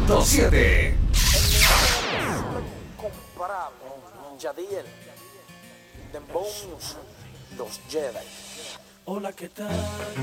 100.7. Incomparable. Yadiel. Dembow Music. Los Jedi. Hola, ¿qué tal?